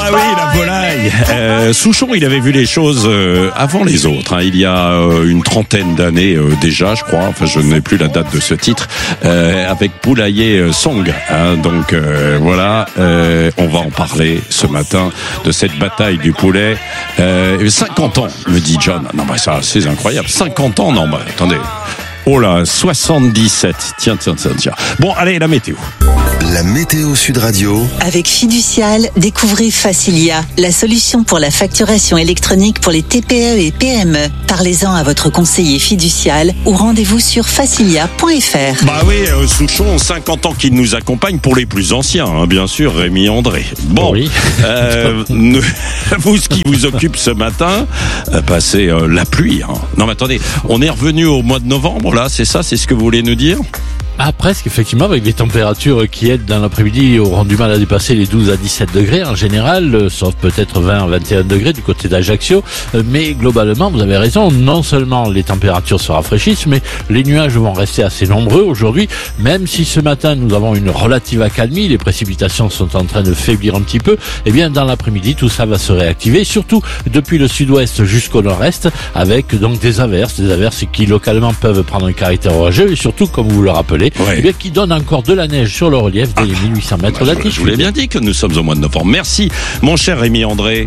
Ah oui, la volaille. Souchon, il avait vu les choses avant les autres. Hein. Il y a une trentaine d'années déjà, je crois. Enfin, je n'ai plus la date de ce titre. Avec Poulailler Song. Hein. Donc voilà, on va en parler ce matin de cette bataille du poulet. 50 ans, me dit John. Non, bah ça, c'est incroyable. 50 ans, non, bah attendez. Oh là, 77. Tiens. Bon, allez, la météo. La météo Sud Radio. Avec Fiducial, découvrez Facilia, la solution pour la facturation électronique pour les TPE et PME. Parlez-en à votre conseiller Fiducial ou rendez-vous sur facilia.fr. Bah oui, Souchon, 50 ans qu'il nous accompagne pour les plus anciens, hein, bien sûr, Rémi André. Bon, oui. Vous, ce qui vous occupe ce matin, c'est la pluie. Hein. Non mais attendez, on est revenu au mois de novembre, là, c'est ça, c'est ce que vous voulez nous dire ? Ah, presque, effectivement, avec des températures qui, dans l'après-midi, auront du mal à dépasser les 12 à 17 degrés en général, sauf peut-être 20 à 21 degrés du côté d'Ajaccio. Mais globalement, vous avez raison, non seulement les températures se rafraîchissent, mais les nuages vont rester assez nombreux aujourd'hui, même si ce matin, nous avons une relative accalmie, les précipitations sont en train de faiblir un petit peu. Eh bien, dans l'après-midi, tout ça va se réactiver, surtout depuis le sud-ouest jusqu'au nord-est, avec donc des averses qui localement peuvent prendre un caractère orageux, et surtout, comme vous le rappelez, ouais. Eh bien, qui donne encore de la neige sur le relief dès les 1800 mètres d'altitude. Je vous l'ai bien dit que nous sommes au mois de novembre. Merci, mon cher Rémi André.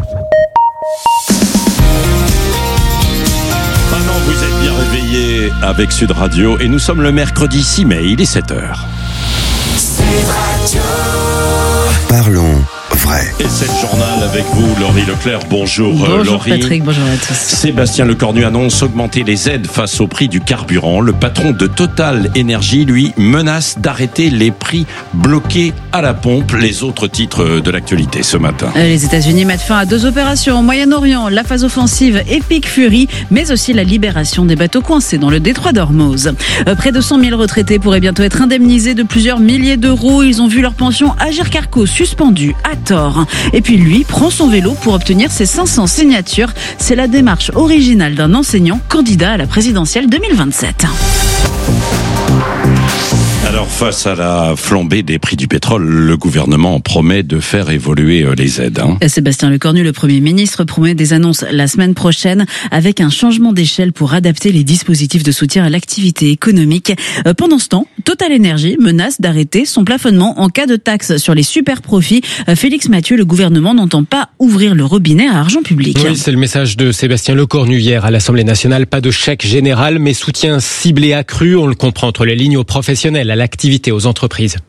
Maintenant, vous êtes bien réveillés avec Sud Radio et nous sommes le mercredi 6 mai, il est 7h. Sud Radio. Parlons vrai. Et c'est le journal avec vous, Laurie Leclerc. Bonjour, bonjour Laurie. Patrick, bonjour à tous. Sébastien Lecornu annonce augmenter les aides face au prix du carburant. Le patron de Total Énergie, lui, menace d'arrêter les prix bloqués à la pompe. Les autres titres de l'actualité ce matin. Les États-Unis mettent fin à 2 opérations au Moyen-Orient, la phase offensive Epic Fury, mais aussi la libération des bateaux coincés dans le détroit d'Ormuz. Près de 100 000 retraités pourraient bientôt être indemnisés de plusieurs milliers d'euros. Ils ont vu leur pension Agirc Arrco suspendue à tort. Et puis lui prend son vélo pour obtenir ses 500 signatures. C'est la démarche originale d'un enseignant candidat à la présidentielle 2027. Alors, face à la flambée des prix du pétrole, le gouvernement promet de faire évoluer les aides. Sébastien Lecornu, le Premier ministre, promet des annonces la semaine prochaine avec un changement d'échelle pour adapter les dispositifs de soutien à l'activité économique. Pendant ce temps, Total Énergie menace d'arrêter son plafonnement en cas de taxe sur les super profits. Félix Mathieu, le gouvernement n'entend pas ouvrir le robinet à argent public. Oui, c'est le message de Sébastien Lecornu hier à l'Assemblée nationale. Pas de chèque général, mais soutien ciblé accru. On le comprend entre les lignes aux professionnels, à l'activité, aux entreprises.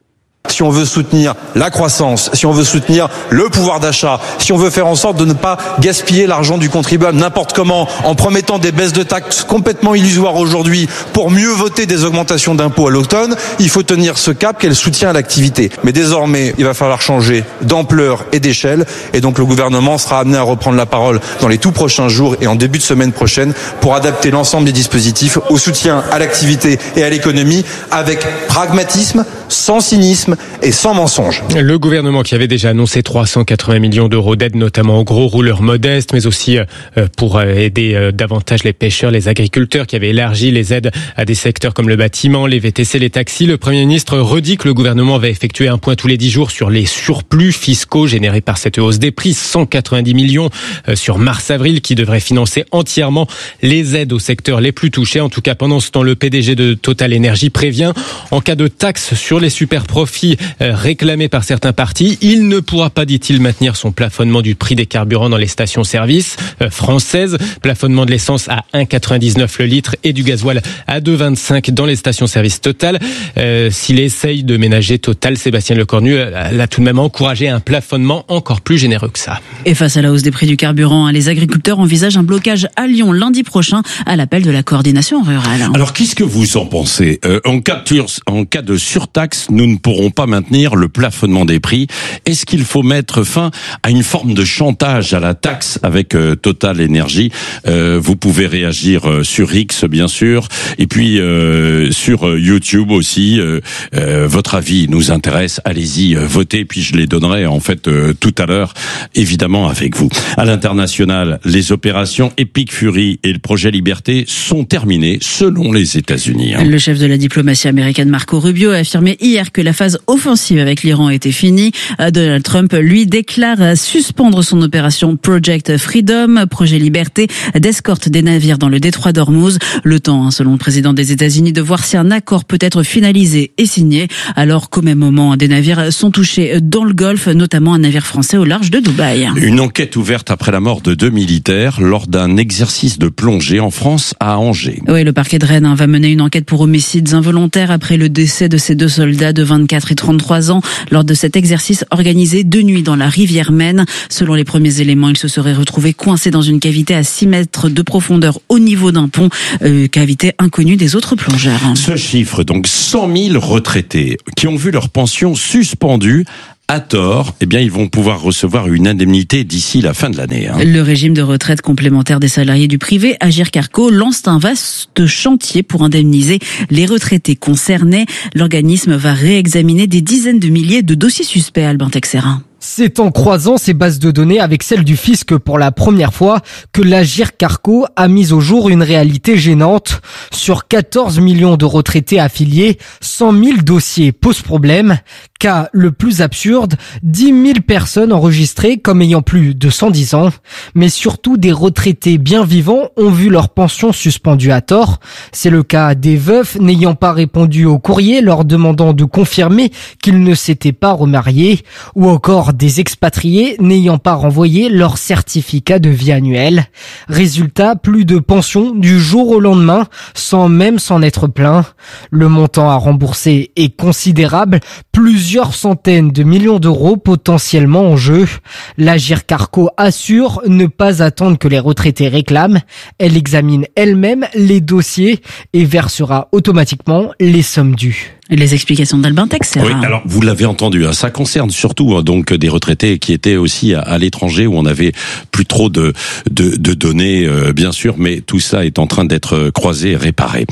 Si on veut soutenir la croissance, si on veut soutenir le pouvoir d'achat, si on veut faire en sorte de ne pas gaspiller l'argent du contribuable n'importe comment, en promettant des baisses de taxes complètement illusoires aujourd'hui pour mieux voter des augmentations d'impôts à l'automne, il faut tenir ce cap qu'est le soutien à l'activité. Mais désormais, il va falloir changer d'ampleur et d'échelle, et donc le gouvernement sera amené à reprendre la parole dans les tout prochains jours et en début de semaine prochaine pour adapter l'ensemble des dispositifs au soutien à l'activité et à l'économie avec pragmatisme, sans cynisme et sans mensonge. Le gouvernement qui avait déjà annoncé 380 millions d'euros d'aide, notamment aux gros rouleurs modestes, mais aussi pour aider davantage les pêcheurs, les agriculteurs, qui avait élargi les aides à des secteurs comme le bâtiment, les VTC, les taxis. Le Premier ministre redit que le gouvernement va effectuer un point tous les 10 jours sur les surplus fiscaux générés par cette hausse des prix. 190 millions sur mars-avril qui devraient financer entièrement les aides aux secteurs les plus touchés. En tout cas, pendant ce temps, le PDG de Total Énergie prévient, en cas de taxe sur les super profits réclamés par certains partis, il ne pourra pas, dit-il, maintenir son plafonnement du prix des carburants dans les stations-service françaises. Plafonnement de l'essence à 1,99 le litre et du gasoil à 2,25 dans les stations-service Total. S'il essaye de ménager Total, Sébastien Lecornu l'a tout de même encouragé à un plafonnement encore plus généreux que ça. Et face à la hausse des prix du carburant, les agriculteurs envisagent un blocage à Lyon lundi prochain à l'appel de la coordination rurale. Alors, qu'est-ce que vous en pensez ? En cas de surtaxe, nous ne pourrons pas maintenir le plafonnement des prix. Est-ce qu'il faut mettre fin à une forme de chantage à la taxe avec Total Énergie ? Vous pouvez réagir sur X, bien sûr, et puis sur YouTube aussi. Votre avis nous intéresse. Allez-y, votez, puis je les donnerai en fait tout à l'heure, évidemment avec vous. À l'international, les opérations Epic Fury et le projet Liberté sont terminées selon les États-Unis. Le chef de la diplomatie américaine Marco Rubio a affirmé affirmé hier que la phase offensive avec l'Iran était finie. Donald Trump, lui, déclare suspendre son opération Project Freedom, projet liberté d'escorte des navires dans le détroit d'Ormuz. Le temps, selon le président des États-Unis, de voir si un accord peut être finalisé et signé, alors qu'au même moment, des navires sont touchés dans le Golfe, notamment un navire français au large de Dubaï. Une enquête ouverte après la mort de 2 militaires lors d'un exercice de plongée en France à Angers. Oui, le parquet de Rennes va mener une enquête pour homicides involontaires après le décès de ces 2 soldats de 24 et 33 ans lors de cet exercice organisé de nuit dans la rivière Maine. Selon les premiers éléments, ils se seraient retrouvés coincés dans une cavité à 6 mètres de profondeur au niveau d'un pont, cavité inconnue des autres plongeurs. Ce chiffre, donc 100 000 retraités qui ont vu leur pension suspendue à tort, eh bien, ils vont pouvoir recevoir une indemnité d'ici la fin de l'année. Le régime de retraite complémentaire des salariés du privé, Agirc-Arrco, lance un vaste chantier pour indemniser les retraités concernés. L'organisme va réexaminer des dizaines de milliers de dossiers suspects, Albin Texerin. C'est en croisant ces bases de données avec celles du fisc pour la première fois que l'Agirc-Arrco a mis au jour une réalité gênante. Sur 14 millions de retraités affiliés, 100 000 dossiers posent problème. Cas le plus absurde, 10 000 personnes enregistrées comme ayant plus de 110 ans. Mais surtout, des retraités bien vivants ont vu leur pension suspendue à tort. C'est le cas des veufs n'ayant pas répondu au courrier leur demandant de confirmer qu'ils ne s'étaient pas remariés, ou encore des expatriés n'ayant pas renvoyé leur certificat de vie annuel. Résultat, plus de pension du jour au lendemain, sans même s'en être plaint. Le montant à rembourser est considérable, plusieurs centaines de millions d'euros potentiellement en jeu. L'Agirc-Arrco assure ne pas attendre que les retraités réclament. Elle examine elle-même les dossiers et versera automatiquement les sommes dues. Les explications d'Albin Texerin. Oui, alors vous l'avez entendu, ça concerne surtout donc des retraités qui étaient aussi à l'étranger où on avait plus trop de données, bien sûr, mais tout ça est en train d'être croisé et réparé.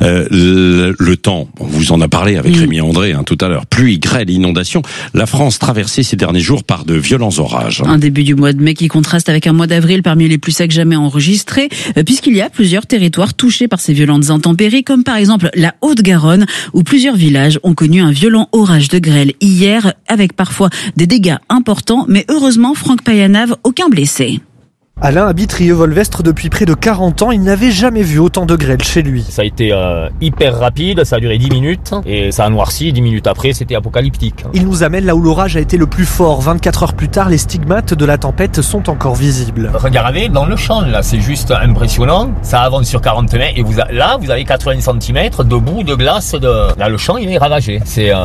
Le temps, on vous en a parlé avec Rémi André tout à l'heure. Pluie, grêle, inondation. La France traversée ces derniers jours par de violents orages. Un début du mois de mai qui contraste avec un mois d'avril parmi les plus secs jamais enregistrés, puisqu'il y a plusieurs territoires touchés par ces violentes intempéries, comme par exemple la Haute-Garonne, où plusieurs villages ont connu un violent orage de grêle hier, avec parfois des dégâts importants, mais heureusement, Franck Payanave, aucun blessé. Alain habite Rieux-Volvestre depuis près de 40 ans. Il n'avait jamais vu autant de grêle chez lui. Ça a été hyper rapide, ça a duré 10 minutes et ça a noirci. 10 minutes après, c'était apocalyptique. Il nous amène là où l'orage a été le plus fort. 24 heures plus tard, les stigmates de la tempête sont encore visibles. Regardez dans le champ, là, c'est juste impressionnant. Ça avance sur 40 mètres et vous avez 80 cm de boue de glace. Là, le champ, il est ravagé.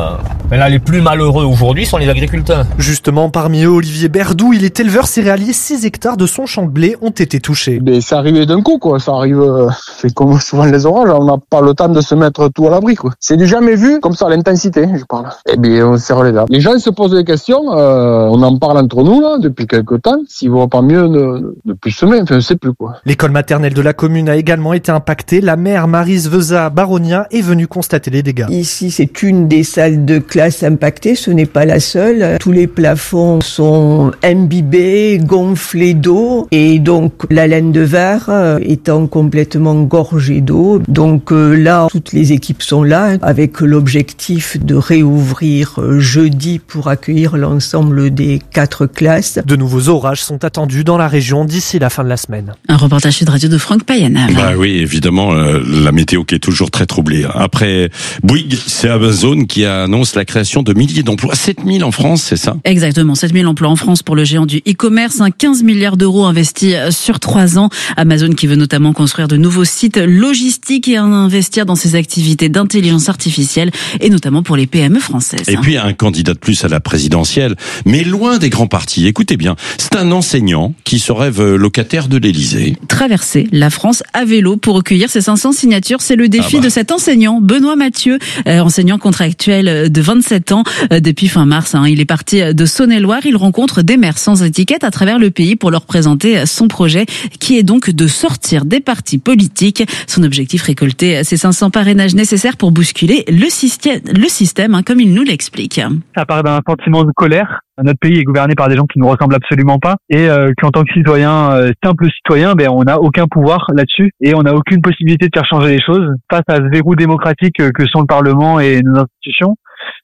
Là, les plus malheureux aujourd'hui sont les agriculteurs. Justement, parmi eux, Olivier Berdou, il est éleveur céréalier. 6 hectares de son champ de blé ont été touchés. Mais ça arrivait d'un coup, quoi. Ça arrive, c'est comme souvent les orages, on n'a pas le temps de se mettre tout à l'abri, quoi. C'est du jamais vu, comme ça, l'intensité, je parle. Eh bien, on serre les dents. Les gens se posent des questions, on en parle entre nous, là, depuis quelques temps. S'il vaut pas mieux ne plus semer, enfin, je sais plus, quoi. L'école maternelle de la commune a également été impactée. La maire Maryse Vezat-Baronia est venue constater les dégâts. Ici, c'est une des salles de classe impactées, ce n'est pas la seule. Tous les plafonds sont imbibés, gonflés d'eau. Et donc, la laine de verre étant complètement gorgée d'eau. Donc là, toutes les équipes sont là avec l'objectif de réouvrir jeudi pour accueillir l'ensemble des 4 classes. De nouveaux orages sont attendus dans la région d'ici la fin de la semaine. Un reportage Sud Radio de Franck Payanave. Bah oui, évidemment, la météo qui est toujours très troublée. Après Bouygues, c'est Amazon qui annonce la création de milliers d'emplois. 7000 en France, c'est ça? Exactement, 7000 emplois en France pour le géant du e-commerce. 15 milliards d'euros investis sur 3 ans. Amazon qui veut notamment construire de nouveaux sites logistiques et investir dans ses activités d'intelligence artificielle et notamment pour les PME françaises. Et puis un candidat de plus à la présidentielle, mais loin des grands partis. Écoutez bien, c'est un enseignant qui se rêve locataire de l'Élysée. Traverser la France à vélo pour recueillir ses 500 signatures, c'est le défi de cet enseignant, Benoît Mathieu, enseignant contractuel de 27 ans depuis fin mars. Il est parti de Saône-et-Loire, il rencontre des maires sans étiquette à travers le pays pour leur présenter son projet qui est donc de sortir des partis politiques. Son objectif, récolter ces 500 parrainages nécessaires pour bousculer le système, comme il nous l'explique. Ça part d'un sentiment de colère. Notre pays est gouverné par des gens qui ne nous ressemblent absolument pas et qu'en tant que citoyen, simple citoyen, on n'a aucun pouvoir là-dessus et on n'a aucune possibilité de faire changer les choses face à ce verrou démocratique que sont le Parlement et nos institutions.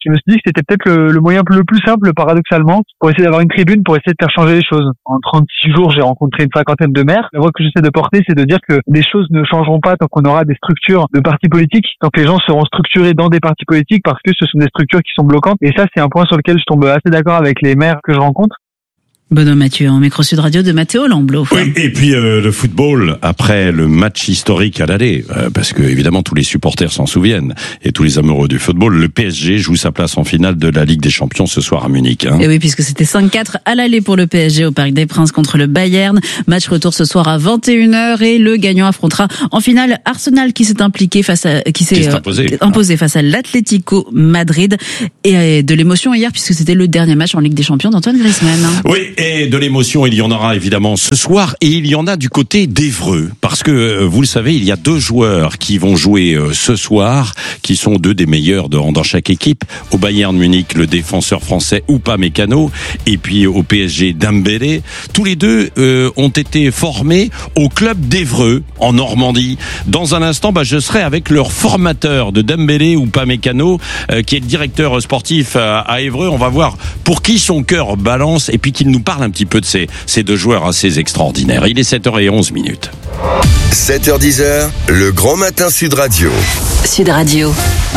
je me suis dit que c'était peut-être le moyen le plus simple, paradoxalement, pour essayer d'avoir une tribune, pour essayer de faire changer les choses. En 36 jours, j'ai rencontré une cinquantaine de maires. La voix que j'essaie de porter, c'est de dire que les choses ne changeront pas tant qu'on aura des structures de partis politiques, tant que les gens seront structurés dans des partis politiques, parce que ce sont des structures qui sont bloquantes. Et ça, c'est un point sur lequel je tombe assez d'accord avec les maires que je rencontre. Benoît Mathieu, en micro Sud Radio de Mathéo Lamblot. Oui, et puis le football, après le match historique à l'aller, parce que évidemment tous les supporters s'en souviennent, et tous les amoureux du football, le PSG joue sa place en finale de la Ligue des Champions ce soir à Munich. Et oui, puisque c'était 5-4 à l'aller pour le PSG au Parc des Princes contre le Bayern. Match retour ce soir à 21h et le gagnant affrontera en finale Arsenal qui s'est impliqué qui s'est imposé face à l'Atlético Madrid. Et de l'émotion hier puisque c'était le dernier match en Ligue des Champions d'Antoine Griezmann. Oui. Et de l'émotion, il y en aura évidemment ce soir, et il y en a du côté d'Évreux, parce que vous le savez, il y a 2 joueurs qui vont jouer ce soir, qui sont 2 des meilleurs dans chaque équipe. Au Bayern Munich, le défenseur français Upamecano, et puis au PSG Dembélé. Tous les 2 ont été formés au club d'Évreux en Normandie. Dans un instant, je serai avec leur formateur de Dembélé, Upamecano, qui est le directeur sportif à Évreux. On va voir pour qui son cœur balance, et puis qu'il nous parle un petit peu de ces 2 joueurs assez extraordinaires. Il est 7h11. 7h10, le grand matin Sud Radio. Sud Radio.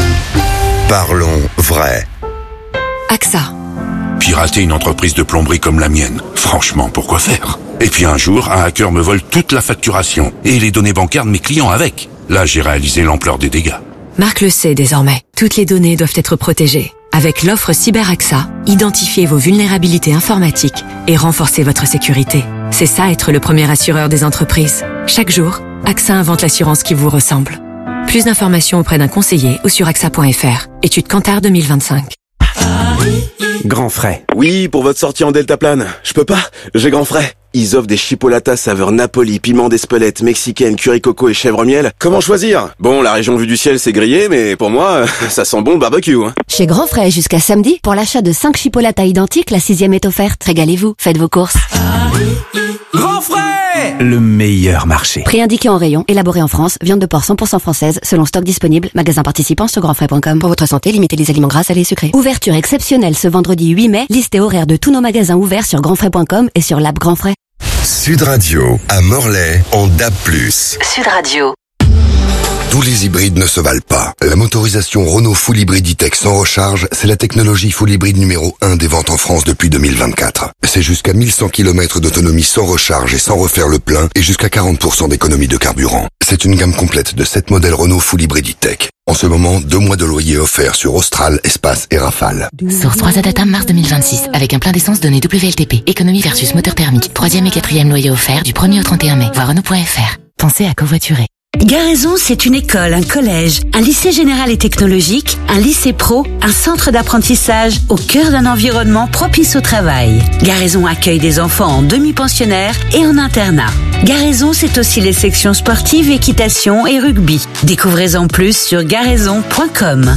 Parlons vrai. AXA. Pirater une entreprise de plomberie comme la mienne, franchement, pourquoi faire? Et puis un jour, un hacker me vole toute la facturation et les données bancaires de mes clients avec. Là, j'ai réalisé l'ampleur des dégâts. Marc le sait désormais. Toutes les données doivent être protégées. Avec l'offre CyberAXA, identifiez vos vulnérabilités informatiques et renforcez votre sécurité. C'est ça être le premier assureur des entreprises. Chaque jour, AXA invente l'assurance qui vous ressemble. Plus d'informations auprès d'un conseiller ou sur AXA.fr. Étude Kantar 2025. Grand frais. Oui, pour votre sortie en deltaplane. Je peux pas, j'ai grand frais. Ils offrent des chipolatas saveur Napoli, piment d'Espelette, mexicaine, curry coco et chèvre miel. Comment choisir? Bon, la région vue du ciel c'est grillé, mais pour moi, ça sent bon le barbecue. Chez Grand Frais, jusqu'à samedi, pour l'achat de 5 chipolatas identiques, la 6e est offerte. Régalez-vous, faites vos courses. Grand frais! Le meilleur marché. Prix indiqué en rayon, élaboré en France, viande de porc 100% française, selon stock disponible, magasin participant sur grandfrais.com. Pour votre santé, limitez les aliments gras, salés et sucrés. Ouverture exceptionnelle ce vendredi 8 mai, liste et horaire de tous nos magasins ouverts sur grandfrais.com et sur l'app Grand Frais. Sud Radio, à Morlaix, en DAB+. Sud Radio. Tous les hybrides ne se valent pas. La motorisation Renault Full Hybrid E-Tech sans recharge, c'est la technologie full hybride numéro 1 des ventes en France depuis 2024. C'est jusqu'à 1100 km d'autonomie sans recharge et sans refaire le plein, et jusqu'à 40% d'économie de carburant. C'est une gamme complète de 7 modèles Renault Full Hybrid E-Tech. En ce moment, 2 mois de loyer offerts sur Austral, Espace et Rafale. Source 3 Data mars 2026, avec un plein d'essence donné WLTP. Économie versus moteur thermique. 3e et 4e loyer offert du 1er au 31 mai. Voir Renault.fr. Pensez à covoiturer. Garaison, c'est une école, un collège, un lycée général et technologique, un lycée pro, un centre d'apprentissage au cœur d'un environnement propice au travail. Garaison accueille des enfants en demi-pensionnaire et en internat. Garaison, c'est aussi les sections sportives, équitation et rugby. Découvrez-en plus sur garaison.com.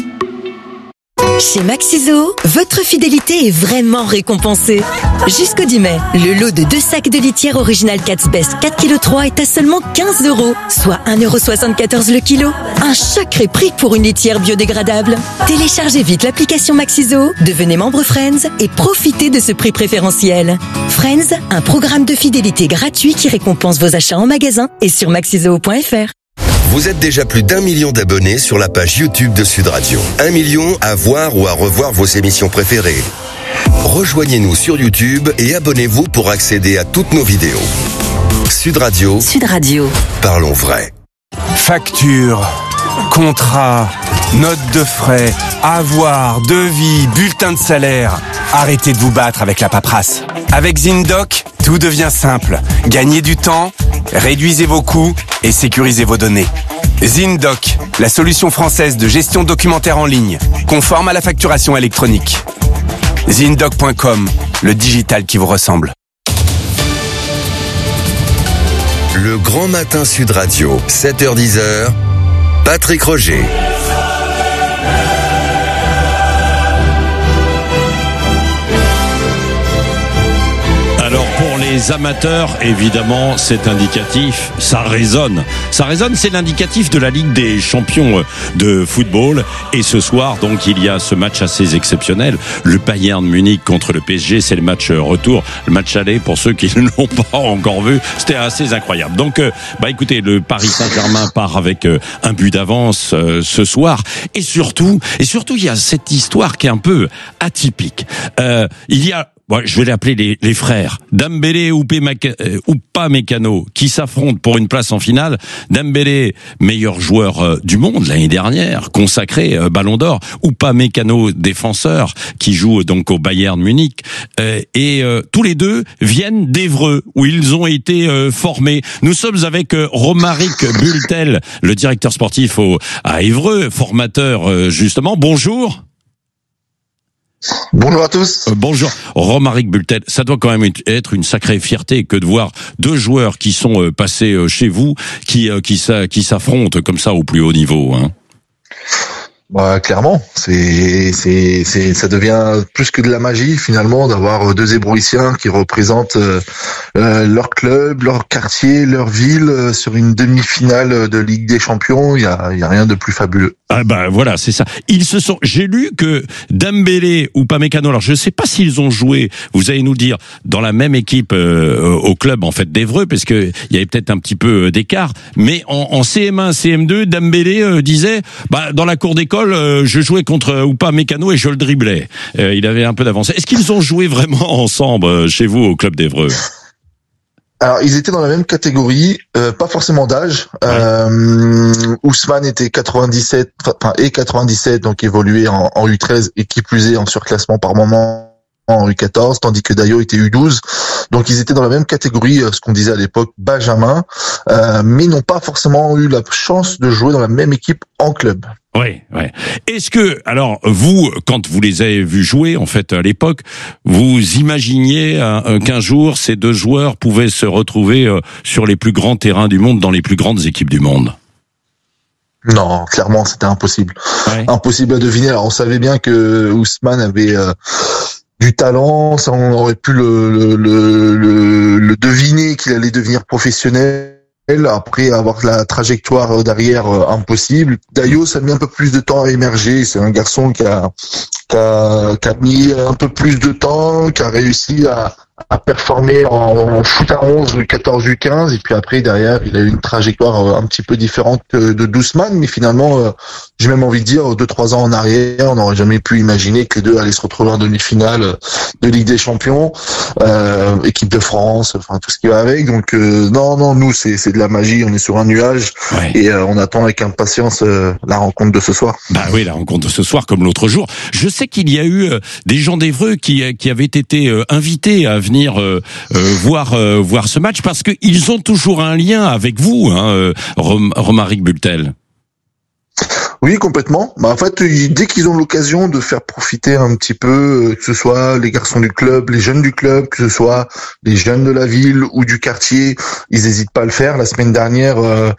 Chez Maxiso, votre fidélité est vraiment récompensée. Jusqu'au 10 mai, le lot de 2 sacs de litière original Cat's Best 4,3 kg est à seulement 15 €, soit 1,74 € le kilo. Un sacré prix pour une litière biodégradable. Téléchargez vite l'application Maxiso, devenez membre Friends et profitez de ce prix préférentiel. Friends, un programme de fidélité gratuit qui récompense vos achats en magasin et sur maxiso.fr. Vous êtes déjà plus d'1 million d'abonnés sur la page YouTube de Sud Radio. 1 million à voir ou à revoir vos émissions préférées. Rejoignez-nous sur YouTube et abonnez-vous pour accéder à toutes nos vidéos. Sud Radio. Sud Radio. Parlons vrai. Facture, contrat, note de frais, avoir, devis, bulletin de salaire. Arrêtez de vous battre avec la paperasse. Avec ZinDoc, tout devient simple. Gagnez du temps, réduisez vos coûts et sécurisez vos données. ZinDoc, la solution française de gestion documentaire en ligne, conforme à la facturation électronique. ZinDoc.com, le digital qui vous ressemble. Le grand matin Sud Radio, 7h-10h, Patrick Roger. Alors pour les amateurs, évidemment, c'est indicatif, ça résonne, c'est l'indicatif de la Ligue des champions de football. Et ce soir, donc, il y a ce match assez exceptionnel, le Bayern Munich contre le PSG, c'est le match retour, le match aller pour ceux qui ne l'ont pas encore vu, c'était assez incroyable. Donc, écoutez, le Paris Saint-Germain part avec un but d'avance ce soir, et surtout, il y a cette histoire qui est un peu atypique. Il y a je vais l'appeler les frères Dembélé ou Upamecano qui s'affrontent pour une place en finale. Dembélé, meilleur joueur du monde l'année dernière, consacré Ballon d'Or. Upamecano, défenseur, qui joue donc au Bayern Munich. Et tous les deux viennent d'Évreux, où ils ont été formés. Nous sommes avec Romaric Bultel, le directeur sportif à Évreux, formateur justement. Bonjour. Bonjour à tous. Bonjour. Romaric Bultel, ça doit quand même être une sacrée fierté que de voir deux joueurs qui sont passés chez vous, qui s'affrontent comme ça au plus haut niveau, hein. Clairement, ça devient plus que de la magie finalement d'avoir deux Ébrouissiens qui représentent leur club, leur quartier, leur ville sur une demi-finale de Ligue des Champions. Il y a rien de plus fabuleux. Voilà, c'est ça. J'ai lu que Dembélé ou Upamecano, alors je ne sais pas s'ils ont joué, vous allez nous le dire, dans la même équipe au club en fait d'Évreux, parce que il y avait peut-être un petit peu d'écart, mais en CM1, CM2, Dembélé disait dans la cour d'école, je jouais contre Upamecano et je le driblais. Il avait un peu d'avance. Est-ce qu'ils ont joué vraiment ensemble chez vous au club d'Évreux ? Alors, ils étaient dans la même catégorie, pas forcément d'âge. Ousmane était 97, donc évolué en U13 et qui plus est en surclassement par moment en U14, tandis que Dayo était U12. Donc ils étaient dans la même catégorie, ce qu'on disait à l'époque, Benjamin, mais n'ont pas forcément eu la chance de jouer dans la même équipe en club. Oui. Est-ce que, alors, vous, quand vous les avez vus jouer, en fait, à l'époque, vous imaginiez qu'un jour, ces deux joueurs pouvaient se retrouver sur les plus grands terrains du monde, dans les plus grandes équipes du monde ? Non, clairement, c'était impossible. Ouais. Impossible à deviner. Alors, on savait bien que Ousmane avait du talent, ça, on aurait pu le deviner qu'il allait devenir professionnel. Après avoir la trajectoire derrière impossible. Dayo, ça a mis un peu plus de temps à émerger. C'est un garçon qui a mis un peu plus de temps, qui a réussi à performer en foot à 11, U14, U15, et puis après derrière il a eu une trajectoire un petit peu différente de Ousmane, mais finalement j'ai même envie de dire 2-3 ans en arrière on n'aurait jamais pu imaginer que les deux allaient se retrouver en demi-finale de Ligue des Champions, équipe de France, enfin tout ce qui va avec. Donc non, nous c'est de la magie, on est sur un nuage, et on attend avec impatience la rencontre de ce soir. Oui, la rencontre de ce soir comme l'autre jour. Je sais qu'il y a eu des gens d'Évreux qui avaient été invités à venir voir ce match parce qu'ils ont toujours un lien avec vous, hein, Romaric Bultel. Oui, complètement. En fait, dès qu'ils ont l'occasion de faire profiter un petit peu, que ce soit les garçons du club, les jeunes du club, que ce soit les jeunes de la ville ou du quartier, ils n'hésitent pas à le faire. La semaine dernière,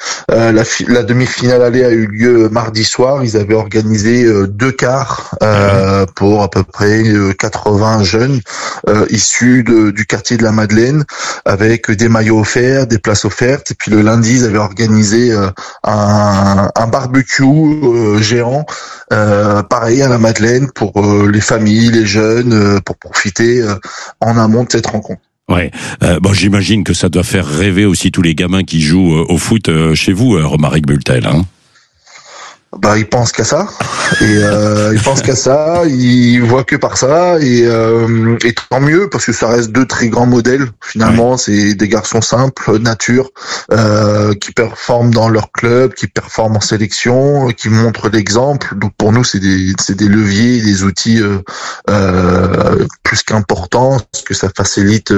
la demi-finale aller a eu lieu mardi soir. Ils avaient organisé 2 quarts pour à peu près 80 jeunes issus du quartier de la Madeleine, avec des maillots offerts, des places offertes. Et puis le lundi, ils avaient organisé un barbecue géant, pareil à la Madeleine pour les familles, les jeunes, pour profiter en amont de cette rencontre. Ouais, j'imagine que ça doit faire rêver aussi tous les gamins qui jouent au foot chez vous, Romaric Bultel, hein. Ils pensent qu'à ça, et ils voient que par ça, et tant mieux, parce que ça reste 2 très grands modèles, finalement. C'est des garçons simples, nature, qui performent dans leur club, qui performent en sélection, qui montrent l'exemple. Donc pour nous, c'est des leviers, des outils plus qu'importants, parce que ça facilite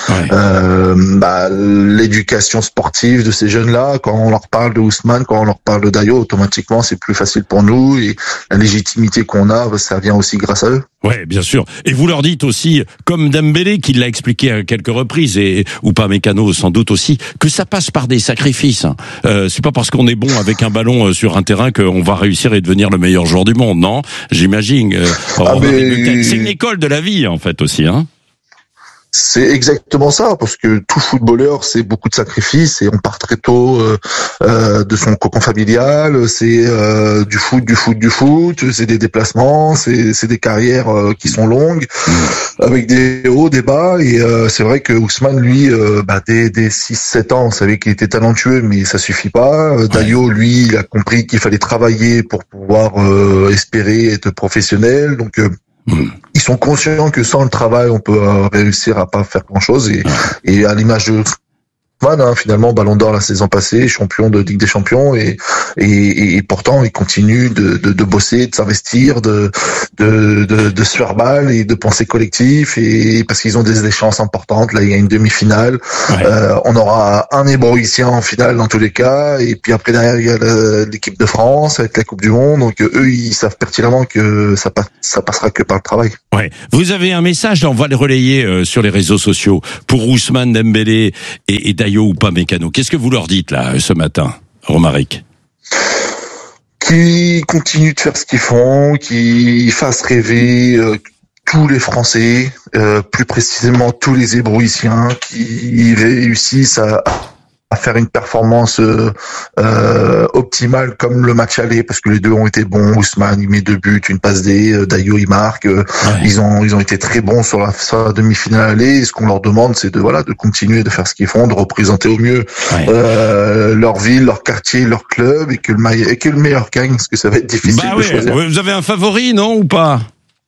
l'éducation sportive de ces jeunes-là. Quand on leur parle de Ousmane, quand on leur parle de Dayo, automatiquement, c'est plus facile pour nous, et la légitimité qu'on a, ça vient aussi grâce à eux. Ouais, bien sûr. Et vous leur dites aussi, comme Dembélé qui l'a expliqué à quelques reprises, et Upamecano sans doute aussi, que ça passe par des sacrifices. C'est pas parce qu'on est bon avec un ballon sur un terrain qu'on va réussir et devenir le meilleur joueur du monde, non ? J'imagine. C'est une école de la vie en fait aussi, hein. C'est exactement ça, parce que tout footballeur, c'est beaucoup de sacrifices et on part très tôt de son cocon familial. C'est du foot, c'est des déplacements, c'est des carrières qui sont longues, avec des hauts, des bas. Et c'est vrai que Ousmane, lui, dès 6-7 ans, on savait qu'il était talentueux, mais ça suffit pas. Dayo, lui, il a compris qu'il fallait travailler pour pouvoir espérer être professionnel. Donc ils sont conscients que sans le travail, on peut réussir à pas faire grand-chose. Et à l'image de Ousmane, finalement, Ballon d'Or la saison passée, champion de Ligue des Champions, et pourtant il continue de bosser, de s'investir, de se faire mal et de penser collectif, et parce qu'ils ont des chances importantes. Là, il y a une demi-finale. On aura un Hébroïcien en finale dans tous les cas, et puis après derrière il y a l'équipe de France avec la Coupe du Monde. Donc eux, ils savent pertinemment que ça passera que par le travail. Ouais. Vous avez un message, on va le relayer sur les réseaux sociaux pour Ousmane Dembélé et Dayo ou pas Mécano. Qu'est-ce que vous leur dites là ce matin, Romaric? Qui continuent de faire ce qu'ils font, qui fassent rêver tous les Français, plus précisément tous les Hébroïciens, qui réussissent à faire une performance optimale comme le match aller, parce que les deux ont été bons. Ousmane, il met 2 buts, une passe D, Dayo, il marque. Ils ont été très bons sur la demi-finale aller. Et ce qu'on leur demande, c'est de continuer de faire ce qu'ils font, de représenter au mieux leur ville, leur quartier, leur club, et que le meilleur gagne, parce que ça va être difficile de choisir. Vous avez un favori, non, ou pas?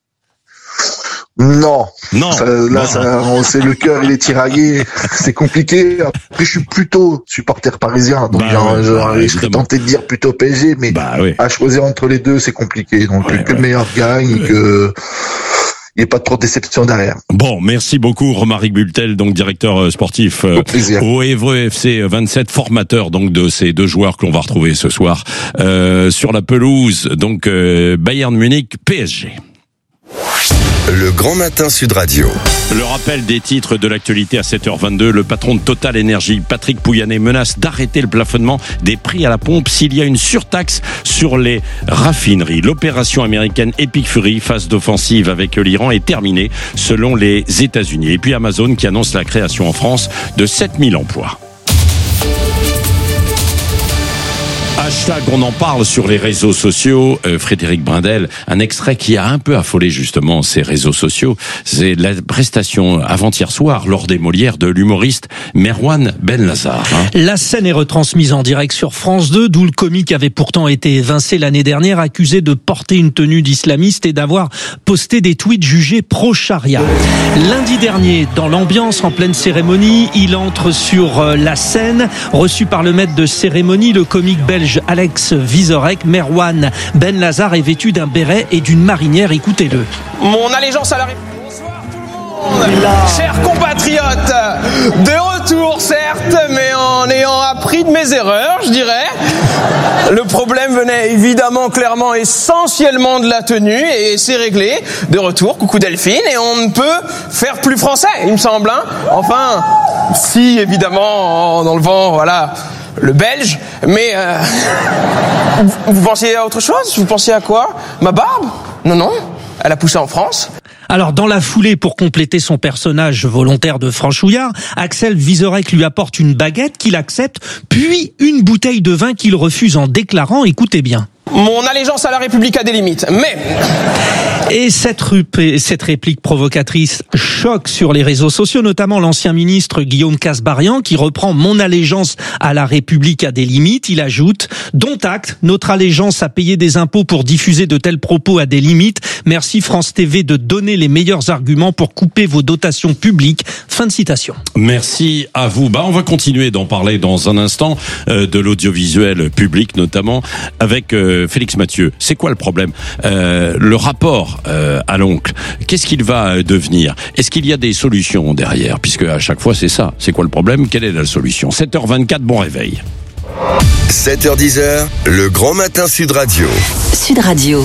Non. C'est le cœur, il est tiraillé. C'est compliqué. Après, je suis plutôt supporter parisien, donc je serais tenté de dire plutôt PSG, mais à choisir entre les deux, c'est compliqué. Donc que le meilleur gagne, et que il n'y a pas trop de déception derrière. Bon, merci beaucoup Romaric Bultel, donc directeur sportif au Évreux FC 27, formateur donc de ces 2 joueurs que l'on va retrouver ce soir sur la pelouse, donc Bayern Munich PSG. Le Grand Matin Sud Radio. Le rappel des titres de l'actualité à 7h22. Le patron de Total Energy, Patrick Pouyanné, menace d'arrêter le plafonnement des prix à la pompe s'il y a une surtaxe sur les raffineries. L'opération américaine Epic Fury, phase d'offensive avec l'Iran, est terminée selon les États-Unis. Et puis Amazon qui annonce la création en France de 7000 emplois. Hashtag, on en parle sur les réseaux sociaux. Frédéric Brindel, un extrait qui a un peu affolé justement ces réseaux sociaux. C'est la prestation avant-hier soir, lors des Molières, de l'humoriste Merwan Benlazar. La scène est retransmise en direct sur France 2, d'où le comique avait pourtant été évincé l'année dernière, accusé de porter une tenue d'islamiste et d'avoir posté des tweets jugés pro-charia. Lundi dernier, dans l'ambiance, en pleine cérémonie, il entre sur la scène, reçu par le maître de cérémonie, le comique belge Alex Vizorek. Merwan Benlazar est vêtu d'un béret et d'une marinière. Écoutez-le. Mon allégeance à la République. Bonsoir tout le monde. Chers compatriotes, de retour certes, mais en ayant appris de mes erreurs, je dirais. Le problème venait évidemment, clairement, essentiellement de la tenue, et c'est réglé. De retour, coucou Delphine, et on ne peut faire plus français, il me semble. Enfin, si évidemment, dans le vent, voilà, le belge, mais vous pensiez à autre chose? Vous pensiez à quoi? Ma barbe? Non, elle a poussé en France. Alors, dans la foulée, pour compléter son personnage volontaire de franchouillard, Axel Vizorek lui apporte une baguette qu'il accepte, puis une bouteille de vin qu'il refuse en déclarant, écoutez bien. Mon allégeance à la République a des limites, mais... Et cette réplique provocatrice choque sur les réseaux sociaux, notamment l'ancien ministre Guillaume Kasbarian qui reprend « Mon allégeance à la République a des limites ». Il ajoute « Dont acte, notre allégeance à payer des impôts pour diffuser de tels propos a des limites. Merci France TV de donner les meilleurs arguments pour couper vos dotations publiques ». Fin de citation. Merci à vous. On va continuer d'en parler dans un instant, de l'audiovisuel public notamment, avec Félix Mathieu. C'est quoi le problème? Le rapport à l'oncle, qu'est-ce qu'il va devenir? Est-ce qu'il y a des solutions derrière? Puisque à chaque fois c'est ça. C'est quoi le problème? Quelle est la solution? 7h24, bon réveil. 7h10, le Grand Matin Sud Radio. Sud Radio.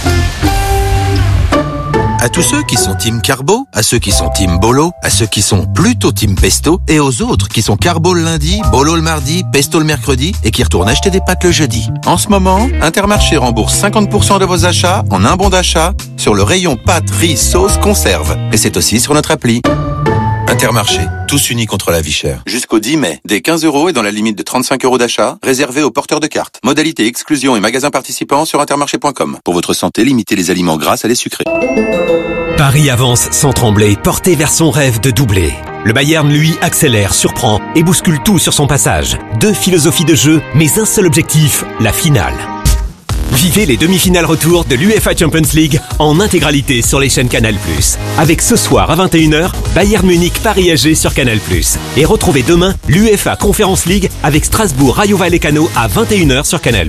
À tous ceux qui sont team carbo, à ceux qui sont team bolo, à ceux qui sont plutôt team pesto, et aux autres qui sont carbo le lundi, bolo le mardi, pesto le mercredi, et qui retournent acheter des pâtes le jeudi. En ce moment, Intermarché rembourse 50% de vos achats en un bon d'achat sur le rayon pâtes, riz, sauce, conserve. Et c'est aussi sur notre appli. Intermarché, tous unis contre la vie chère. Jusqu'au 10 mai, dès 15 € et dans la limite de 35 € d'achat, réservé aux porteurs de cartes. Modalité exclusion et magasins participants sur intermarché.com. Pour votre santé, limitez les aliments gras à les sucrés. Paris avance sans trembler, porté vers son rêve de doubler. Le Bayern, lui, accélère, surprend et bouscule tout sur son passage. 2 philosophies de jeu, mais un seul objectif, la finale. Vivez les demi-finales retour de l'UEFA Champions League en intégralité sur les chaînes Canal+. Avec ce soir à 21h, Bayern Munich Paris AG sur Canal+. Et retrouvez demain l'UEFA Conference League avec Strasbourg Rayo Vallecano à 21h sur Canal+.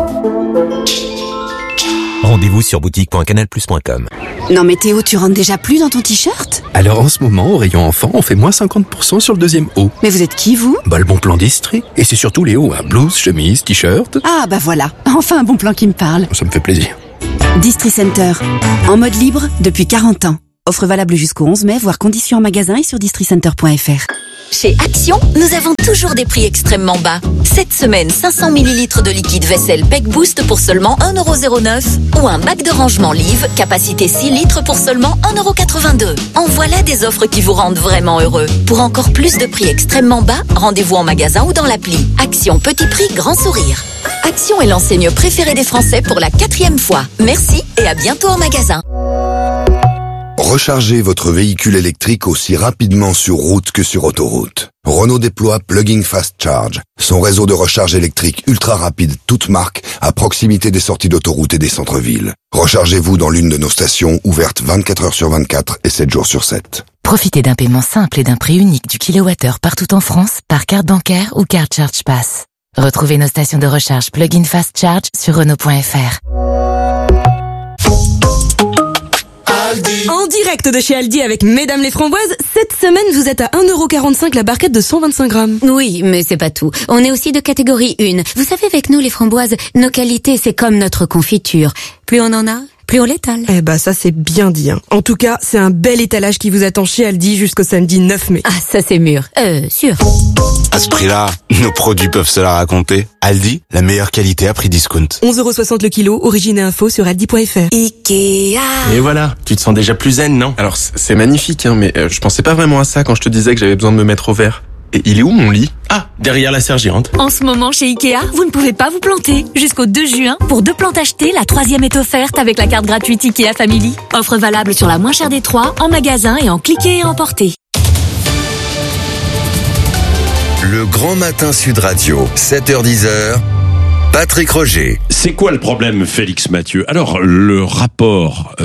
Rendez-vous sur boutique.canalplus.com. Non mais Théo, tu rentres déjà plus dans ton t-shirt ? Alors en ce moment, au rayon enfant, on fait moins 50% sur le deuxième haut. Mais vous êtes qui, vous ? Le bon plan d'Estrie. Et c'est surtout les hauts, blouse, chemise, t-shirt. Ah bah voilà, enfin un bon plan qui me parle. Ça me fait plaisir. Distri Center, en mode libre depuis 40 ans. Offre valable jusqu'au 11 mai, voire conditions en magasin et sur districenter.fr. Chez Action, nous avons toujours des prix extrêmement bas. Cette semaine, 500 ml de liquide vaisselle Peck Boost pour seulement 1,09 € ou un bac de rangement Live, capacité 6 litres pour seulement 1,82 €. En voilà des offres qui vous rendent vraiment heureux. Pour encore plus de prix extrêmement bas, rendez-vous en magasin ou dans l'appli. Action Petit Prix Grand Sourire. Action est l'enseigne préférée des Français pour la 4e fois. Merci et à bientôt en magasin. Rechargez votre véhicule électrique aussi rapidement sur route que sur autoroute. Renault déploie Plug-in Fast Charge, son réseau de recharge électrique ultra rapide toute marque à proximité des sorties d'autoroute et des centres-villes. Rechargez-vous dans l'une de nos stations ouvertes 24 h sur 24 et 7 jours sur 7. Profitez d'un paiement simple et d'un prix unique du kilowattheure partout en France par carte bancaire ou carte Charge Pass. Retrouvez nos stations de recharge Plug-in Fast Charge sur Renault.fr. En direct de chez Aldi avec Mesdames les Framboises, cette semaine vous êtes à 1,45 € la barquette de 125 grammes. Oui, mais c'est pas tout. On est aussi de catégorie 1. Vous savez, avec nous les framboises, nos qualités c'est comme notre confiture. Plus on en a, plus on l'étale. Eh bah ça c'est bien dit. En tout cas, c'est un bel étalage qui vous attend chez Aldi jusqu'au samedi 9 mai. Ah, ça c'est mûr. Sûr. À ce prix-là, nos produits peuvent se la raconter. Aldi, la meilleure qualité à prix discount. 11,60 € le kilo, origine et info sur aldi.fr. Ikea. Et voilà, tu te sens déjà plus zen, non? Alors c'est magnifique, mais je pensais pas vraiment à ça quand je te disais que j'avais besoin de me mettre au vert. Et il est où mon lit? Ah, derrière la sergérante. En ce moment chez Ikea, vous ne pouvez pas vous planter. Jusqu'au 2 juin, pour 2 plantes achetées, la 3e est offerte avec la carte gratuite Ikea Family. Offre valable sur la moins chère des 3, en magasin et en cliquer et emporter. Le Grand Matin Sud Radio, 7h-10h, Patrick Roger. C'est quoi le problème, Félix Mathieu? Alors, le rapport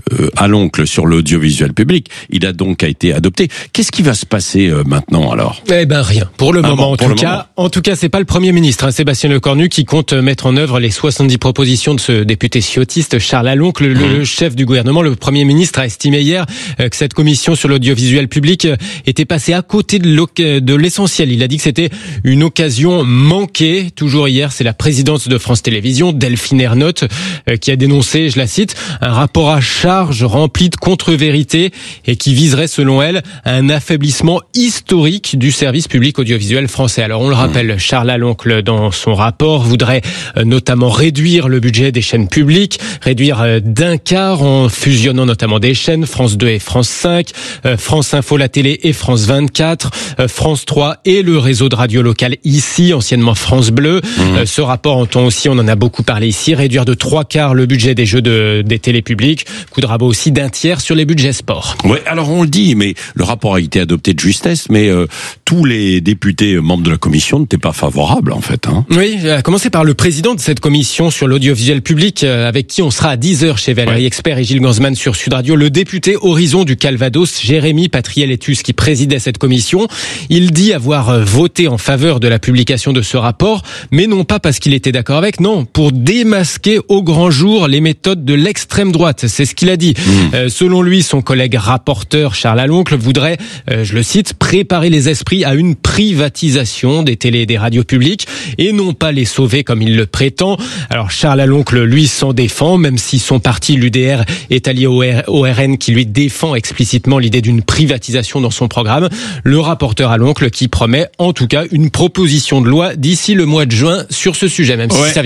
à l'oncle sur l'audiovisuel public, il a donc été adopté. Qu'est-ce qui va se passer maintenant alors? Eh ben rien. Pour le moment, en tout cas, c'est pas le Premier ministre, Sébastien Lecornu, qui compte mettre en œuvre les 70 propositions de ce député ciotiste Charles Aloncle, le chef du gouvernement. Le Premier ministre a estimé hier que cette commission sur l'audiovisuel public était passée à côté de l'essentiel. Il a dit que c'était une occasion manquée. Toujours hier, c'est la présidente de France Télévisions, Delphine Ernotte, qui a dénoncé, je la cite, un rapport à charge rempli de contre-vérités et qui viserait, selon elle, un affaiblissement historique du service public audiovisuel français. Alors, on le rappelle, Charles Aloncle, dans son rapport, voudrait notamment réduire le budget des chaînes publiques, réduire d'un quart en fusionnant notamment des chaînes, France 2 et France 5, France Info, la télé et France 24, France 3 et le réseau de radio local ici, anciennement France Bleu. Ce rapport entend aussi, on en a beaucoup parlé ici, réduire de 3/4 le budget des jeux des télés publiques, coup de rabot aussi d'1/3 sur les budgets sport. Ouais, alors on le dit, mais le rapport a été adopté de justesse, mais tous les députés membres de la commission n'étaient pas favorables en fait. Oui, à commencer par le président de cette commission sur l'audiovisuel public, avec qui on sera à 10h chez Valérie Expert et Gilles Gansman sur Sud Radio, le député Horizon du Calvados, Jérémy Patriel-Etus, qui présidait cette commission. Il dit avoir voté en faveur de la publication de ce rapport, mais non pas parce qu'il était d'accord avec, non, pour démasquer au grand jour les méthodes de l'extrême droite. C'est ce qu'il a dit. Selon lui, son collègue rapporteur Charles Aloncle voudrait, je le cite, préparer les esprits à une privatisation des télés et des radios publiques et non pas les sauver comme il le prétend. Alors Charles Aloncle, lui, s'en défend, même si son parti, l'UDR, est allié au RN qui lui défend explicitement l'idée d'une privatisation dans son programme. Le rapporteur Aloncle qui promet en tout cas une proposition de loi d'ici le mois de juin sur ce sujet, même si ça viendra donc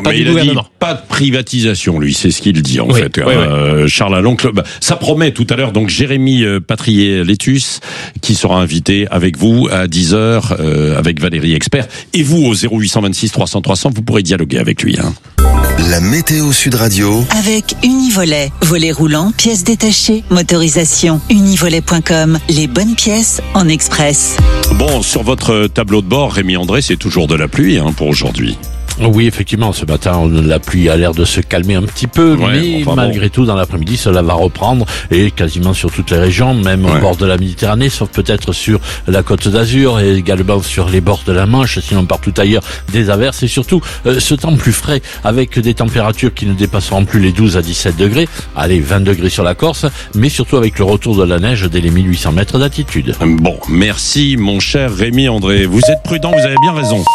pas mais du il gouvernement. a dit pas de privatisation, lui, c'est ce qu'il dit en Oui, fait. oui, Charles Laloncle, ça promet tout à l'heure. Donc Jérémy Patrier-Létus qui sera invité avec vous à 10h avec Valérie Expert, et vous au 0826 300 300, vous pourrez dialoguer avec lui. La météo Sud Radio. Avec Univolet. Volets roulants, pièces détachées, motorisation. Univolet.com. Les bonnes pièces en express. Bon, sur votre tableau de bord, Rémi André, c'est toujours de la pluie pour aujourd'hui. Oui, effectivement, ce matin, la pluie a l'air de se calmer un petit peu, mais malgré tout, dans l'après-midi, cela va reprendre, et quasiment sur toutes les régions, même au bord de la Méditerranée, sauf peut-être sur la Côte d'Azur et également sur les bords de la Manche, sinon partout ailleurs, des averses, et surtout ce temps plus frais, avec des températures qui ne dépasseront plus les 12 à 17 degrés, allez, 20 degrés sur la Corse, mais surtout avec le retour de la neige dès les 1800 mètres d'altitude. Bon, merci mon cher Rémi André, vous êtes prudent, vous avez bien raison.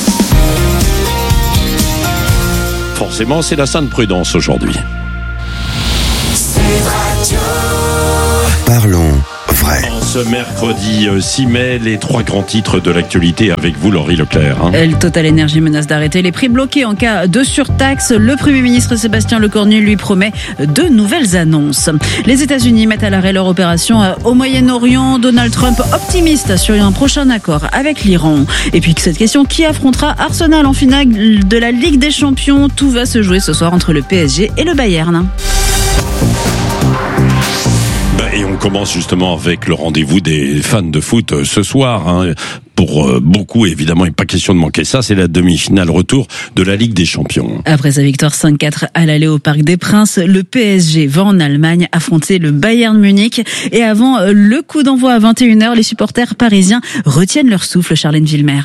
Forcément, c'est la Sainte Prudence aujourd'hui. Parlons vrai. En ce mercredi 6 mai, les 3 grands titres de l'actualité avec vous, Laurie Leclerc. Le Total Energy menace d'arrêter les prix bloqués en cas de surtaxe. Le Premier ministre Sébastien Lecornu lui promet de nouvelles annonces. Les États-Unis mettent à l'arrêt leur opération au Moyen-Orient. Donald Trump optimiste sur un prochain accord avec l'Iran. Et puis cette question, qui affrontera Arsenal en finale de la Ligue des Champions? Tout va se jouer ce soir entre le PSG et le Bayern. Et on commence justement avec le rendez-vous des fans de foot ce soir. Pour beaucoup, évidemment, il n'est pas question de manquer ça. C'est la demi-finale retour de la Ligue des Champions. Après sa victoire 5-4 à l'aller au Parc des Princes, le PSG va en Allemagne affronter le Bayern Munich. Et avant le coup d'envoi à 21h, les supporters parisiens retiennent leur souffle, Charlène Villemer.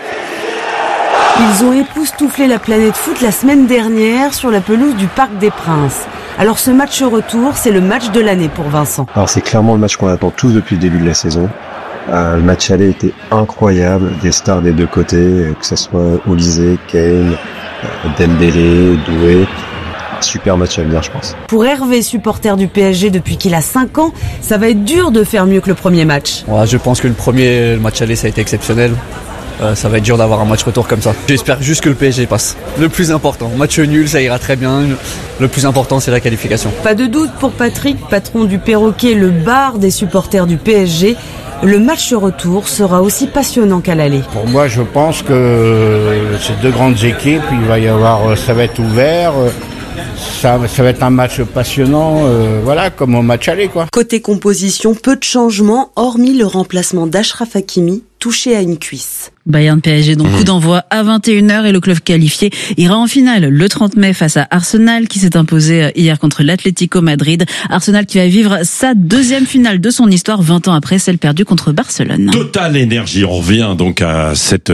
Ils ont époustouflé la planète foot la semaine dernière sur la pelouse du Parc des Princes. Alors ce match retour, c'est le match de l'année pour Vincent. Alors c'est clairement le match qu'on attend tous depuis le début de la saison. Le match aller était incroyable, des stars des deux côtés, que ce soit Olise, Kane, Dembélé, Doué. Super match à venir, je pense. Pour Hervé, supporter du PSG depuis qu'il a 5 ans, ça va être dur de faire mieux que le premier match. Ouais, je pense que le match aller, ça a été exceptionnel. Ça va être dur d'avoir un match retour comme ça. J'espère juste que le PSG passe. Le plus important, match nul, ça ira très bien. Le plus important, c'est la qualification. Pas de doute pour Patrick, patron du Perroquet, le bar des supporters du PSG. Le match retour sera aussi passionnant qu'à l'aller. Pour moi, je pense que c'est deux grandes équipes. Il va y avoir, ça va être ouvert. Ça va être un match passionnant, comme au match aller, quoi. Côté composition, peu de changements, hormis le remplacement d'Achraf Hakimi, touché à une cuisse. Bayern PSG, donc coup d'envoi à 21h et le club qualifié ira en finale le 30 mai face à Arsenal qui s'est imposé hier contre l'Atlético Madrid. Arsenal qui va vivre sa deuxième finale de son histoire 20 ans après celle perdue contre Barcelone. Total Energy, on revient donc à cette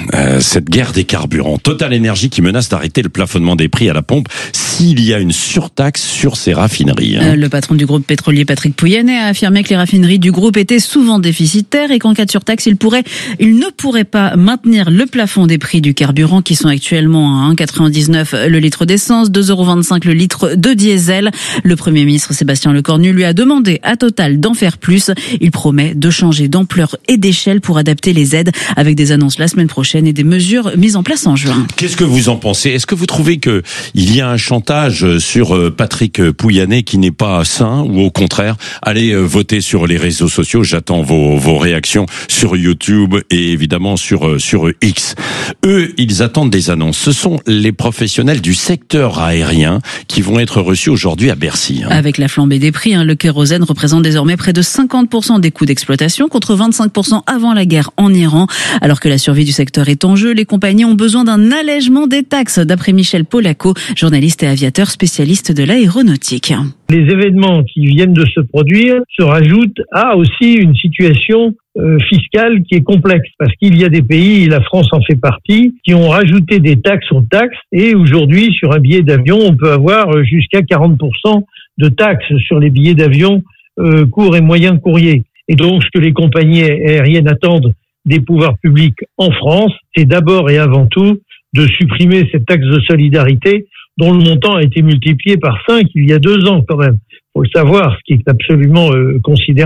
guerre des carburants. Total Energy qui menace d'arrêter le plafonnement des prix à la pompe s'il y a une surtaxe sur ses raffineries. Le patron du groupe pétrolier Patrick Pouyanné a affirmé que les raffineries du groupe étaient souvent déficitaires et qu'en cas de surtaxe, il ne pourrait pas maintenir le plafond des prix du carburant qui sont actuellement à 1,99 le litre d'essence, 2,25 € le litre de diesel. Le Premier ministre Sébastien Lecornu lui a demandé à Total d'en faire plus. Il promet de changer d'ampleur et d'échelle pour adapter les aides avec des annonces la semaine prochaine et des mesures mises en place en juin. Qu'est-ce que vous en pensez? Est-ce que vous trouvez qu'il y a un chantage sur Patrick Pouyanné qui n'est pas sain ou au contraire, allez voter sur les réseaux sociaux. J'attends vos réactions sur YouTube et évidemment sur X. Eux, ils attendent des annonces. Ce sont les professionnels du secteur aérien qui vont être reçus aujourd'hui à Bercy. Avec la flambée des prix, le kérosène représente désormais près de 50% des coûts d'exploitation contre 25% avant la guerre en Iran. Alors que la survie du secteur est en jeu, les compagnies ont besoin d'un allègement des taxes, d'après Michel Polaco, journaliste et aviateur spécialiste de l'aéronautique. Les événements qui viennent de se produire se rajoutent à aussi une situation fiscale qui est complexe parce qu'il y a des pays, et la France en fait partie, qui ont rajouté des taxes aux taxes et aujourd'hui sur un billet d'avion on peut avoir jusqu'à 40% de taxes sur les billets d'avion court et moyen courrier. Et donc ce que les compagnies aériennes attendent des pouvoirs publics en France, c'est d'abord et avant tout de supprimer cette taxe de solidarité dont le montant a été multiplié par 5 il y a 2 ans quand même. Faut le savoir, ce qui est absolument considérable.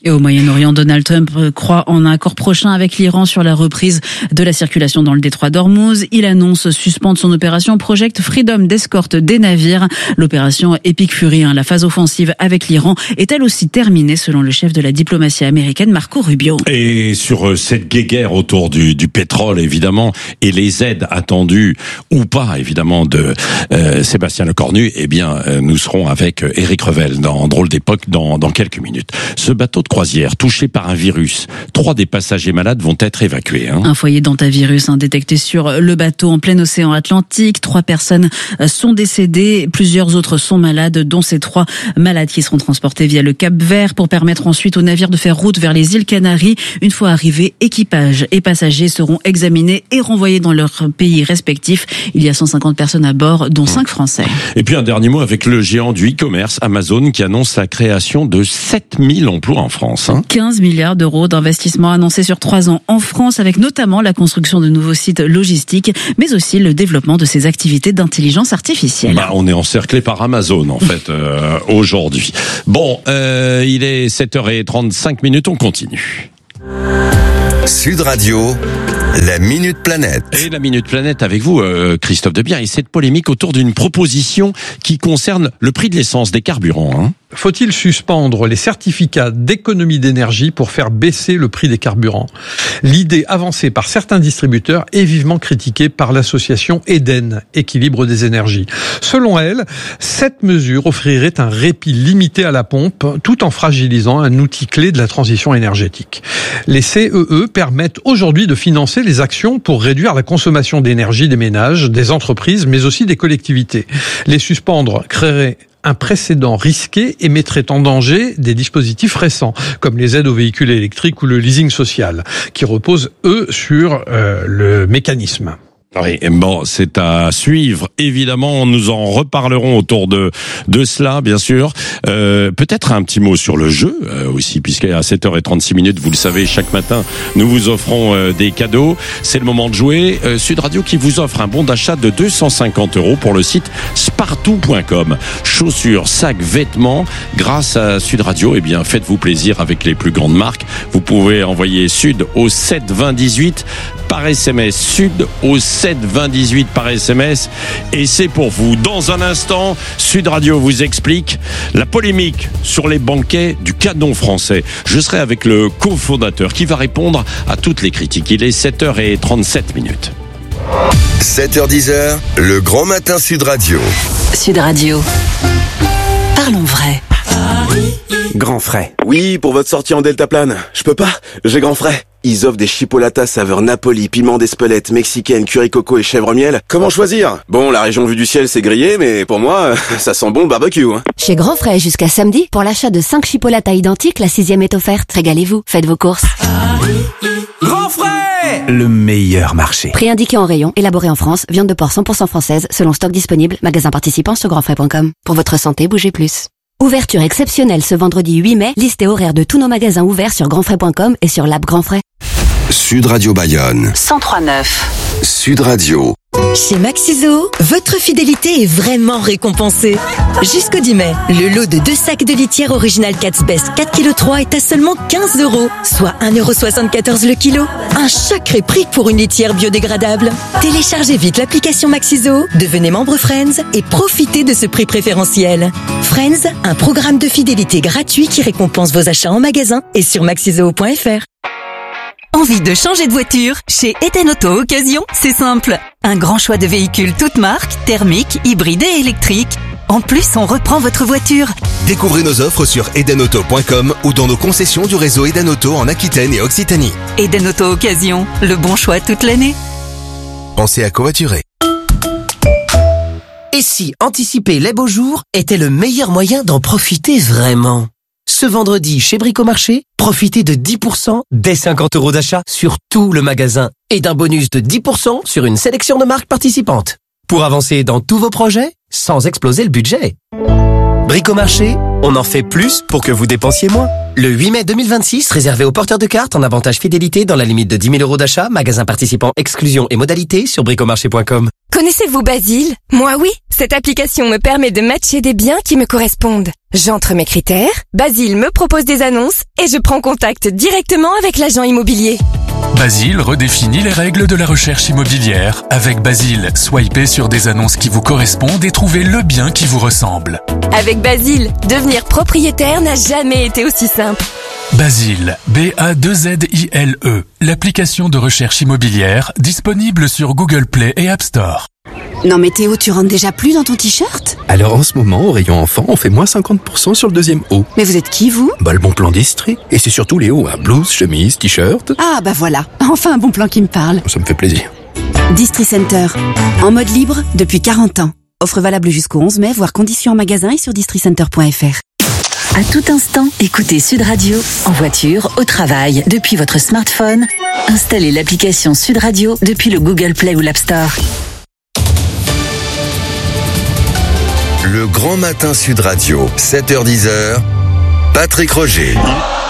Et au Moyen-Orient, Donald Trump croit en un accord prochain avec l'Iran sur la reprise de la circulation dans le détroit d'Ormuz. Il annonce suspendre son opération Project Freedom d'escorte des navires. L'opération Epic Fury, la phase offensive avec l'Iran, est elle aussi terminée selon le chef de la diplomatie américaine, Marco Rubio. Et sur cette guéguerre autour du pétrole, évidemment, et les aides attendues ou pas, évidemment, de Sébastien Lecornu, eh bien, nous serons avec Éric Revel dans Drôle d'époque dans quelques minutes. Ce bateau de croisière touché par un virus, 3 des passagers malades vont être évacués. Un foyer d'hantavirus détecté sur le bateau en plein océan Atlantique. 3 personnes sont décédées, plusieurs autres sont malades, dont ces 3 malades qui seront transportés via le Cap Vert pour permettre ensuite au navire de faire route vers les îles Canaries. Une fois arrivés, équipage et passagers seront examinés et renvoyés dans leurs pays respectifs. Il y a 150 personnes à bord, dont 5 Français. Et puis un dernier mot avec le géant du e-commerce Amazon qui annonce la création de 7000 emplois en France. 15 milliards d'euros d'investissement annoncés sur 3 ans en France, avec notamment la construction de nouveaux sites logistiques, mais aussi le développement de ses activités d'intelligence artificielle. On est encerclé par Amazon, en fait, aujourd'hui. Bon, il est 7h35, on continue. Sud Radio, la Minute Planète. Et la Minute Planète avec vous, Christophe Debière, et cette polémique autour d'une proposition qui concerne le prix de l'essence, des carburants. Faut-il suspendre les certificats d'économie d'énergie pour faire baisser le prix des carburants ? L'idée avancée par certains distributeurs est vivement critiquée par l'association Eden, Équilibre des énergies. Selon elle, cette mesure offrirait un répit limité à la pompe tout en fragilisant un outil clé de la transition énergétique. Les CEE permettent aujourd'hui de financer les actions pour réduire la consommation d'énergie des ménages, des entreprises, mais aussi des collectivités. Les suspendre créerait un précédent risqué et mettrait en danger des dispositifs récents, comme les aides aux véhicules électriques ou le leasing social, qui reposent, eux, sur le mécanisme. Oui, bon, c'est à suivre. Évidemment, nous en reparlerons autour de cela, bien sûr. Peut-être un petit mot sur le jeu aussi, puisqu'à 7h36, vous le savez, chaque matin, nous vous offrons des cadeaux. C'est le moment de jouer. Sud Radio qui vous offre un bon d'achat de 250 € pour le site spartou.com. Chaussures, sacs, vêtements. Grâce à Sud Radio, eh bien, faites-vous plaisir avec les plus grandes marques. Vous pouvez envoyer Sud au 7 20 18 par SMS. Sud au 7 20 18 par SMS, et c'est pour vous. Dans un instant, Sud Radio vous explique la polémique sur les banquets du canon français. Je serai avec le cofondateur qui va répondre à toutes les critiques. Il est 7h37. 7h10, le grand matin Sud Radio. Sud Radio. Parlons vrai. Grand Frais. Oui, pour votre sortie en deltaplane. Je peux pas, j'ai Grand Frais. Ils offrent des chipolatas saveur Napoli, piment d'Espelette, mexicaine, curry coco et chèvre miel. Comment choisir ? Bon, la région vue du ciel c'est grillé, mais pour moi, ça sent bon le barbecue. Chez Grand Frais, jusqu'à samedi, pour l'achat de 5 chipolatas identiques, la 6e est offerte. Régalez-vous, faites vos courses. Grand Frais ! Le meilleur marché. Prix indiqué en rayon, élaboré en France, viande de porc 100% française, selon stock disponible, magasin participant sur grandfrais.com. Pour votre santé, bougez plus. Ouverture exceptionnelle ce vendredi 8 mai, liste et horaire de tous nos magasins ouverts sur grandfrais.com et sur l'app Grand Frais. Sud Radio Bayonne. 103.9. Sud Radio. Chez Maxiso, votre fidélité est vraiment récompensée. Jusqu'au 10 mai, le lot de 2 sacs de litière original Cat's Best 4,3 kg est à seulement 15 €, soit 1,74 € le kilo. Un sacré prix pour une litière biodégradable. Téléchargez vite l'application Maxiso, devenez membre Friends et profitez de ce prix préférentiel. Friends, un programme de fidélité gratuit qui récompense vos achats en magasin et sur maxiso.fr. Envie de changer de voiture ? Chez Eden Auto Occasion, c'est simple. Un grand choix de véhicules toutes marques, thermiques, hybrides et électriques. En plus, on reprend votre voiture. Découvrez nos offres sur edenauto.com ou dans nos concessions du réseau Eden Auto en Aquitaine et Occitanie. Eden Auto Occasion, le bon choix toute l'année. Pensez à covoiturer. Et si anticiper les beaux jours était le meilleur moyen d'en profiter vraiment ? Ce vendredi, chez Bricomarché, profitez de 10% dès 50 € d'achat sur tout le magasin et d'un bonus de 10% sur une sélection de marques participantes. Pour avancer dans tous vos projets, sans exploser le budget. Bricomarché, on en fait plus pour que vous dépensiez moins. Le 8 mai 2026, réservé aux porteurs de cartes en avantage fidélité dans la limite de 10 000 euros d'achat, magasin participant, exclusion et modalités sur bricomarché.com. Connaissez-vous Basile? Moi oui, cette application me permet de matcher des biens qui me correspondent. J'entre mes critères, Basile me propose des annonces et je prends contact directement avec l'agent immobilier. Basile redéfinit les règles de la recherche immobilière. Avec Basile, swipez sur des annonces qui vous correspondent et trouvez le bien qui vous ressemble. Avec Basile, devenir propriétaire n'a jamais été aussi simple. Basile, B-A-2-Z-I-L-E, l'application de recherche immobilière disponible sur Google Play et App Store. Non mais Théo, tu rentres déjà plus dans ton t-shirt? Alors en ce moment, au rayon enfant, on fait moins 50% sur le deuxième haut. Mais vous êtes qui, vous? Le bon plan d'Estrie. Et c'est surtout les hauts, blouse, chemise, t-shirt. Ah bah voilà, enfin un bon plan qui me parle. Ça me fait plaisir. Distri Center, en mode libre depuis 40 ans. Offre valable jusqu'au 11 mai, voire conditions en magasin et sur districenter.fr. À tout instant, écoutez Sud Radio, en voiture, au travail, depuis votre smartphone. Installez l'application Sud Radio depuis le Google Play ou l'App Store. Le Grand Matin Sud Radio, 7h-10h, Patrick Roger.